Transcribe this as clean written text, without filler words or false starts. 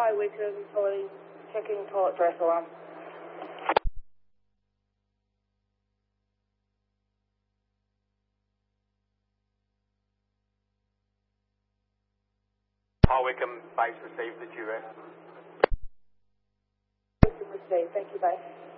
Hi, Wickham, Polly, checking toilet dress alarm. Hi, Wickham, base received the duress. Received, thank you, base.